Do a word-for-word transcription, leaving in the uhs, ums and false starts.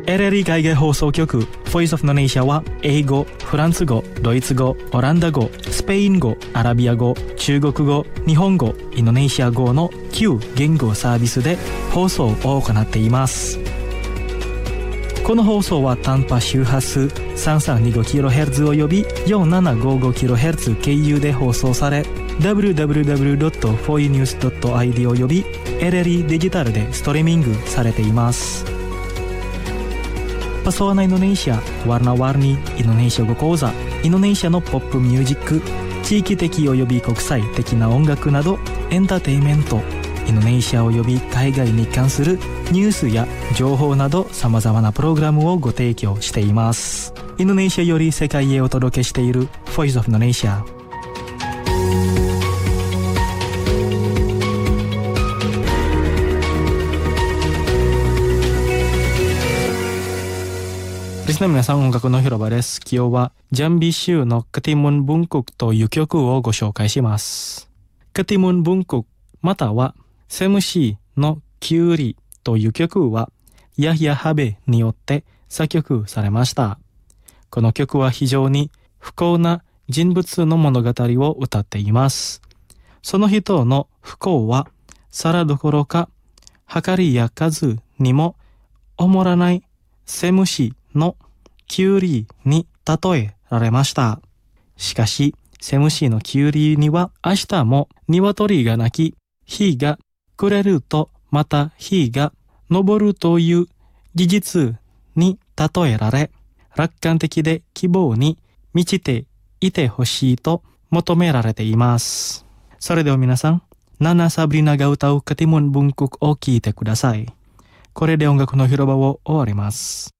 エルエルイ 海外放送局 Voice of Indonesia は英語、フランス語、ドイツ語、オランダ語、スペイン語、アラビア語、中国語、日本語、インドネシア語のきゅう言語サービスで放送を行っています。この放送は短波周波数 さんさんにごキロヘルツ および よんななごごキロヘルツ 経由で放送され ダブリューダブリューダブリュードットフォーユーニュースドットアイディー および エルエルイ デジタルでストリーミングされています。パソワナインドネシア、ワルナワルニインドネシア語講座、インドネシアのポップミュージック、地域的および国際的な音楽などエンターテインメント、インドネシアおよび海外に関するニュースや情報など様々なプログラムをご提供しています。インドネシアより世界へお届けしている Voice of Indonesia。リスナー皆さん、音楽の広場です。今日はジャンビ州のカティムン文国という曲をご紹介します。カティムン文国またはセムシーのキュウリという曲はヤヒヤ・ハベによって作曲されました。この曲は非常に不幸な人物の物語を歌っています。その人の不幸は皿どころか計りや数にも思らないセムシのキュウリに例えられました。しかしセムシのキュウリには明日も鶏が鳴き、日が暮れるとまた日が昇るという事実に例えられ、楽観的で希望に満ちていてほしいと求められています。それでは皆さん、ナナ・サブリナが歌うカティムン文国を聴いてください。これで音楽の広場を終わります。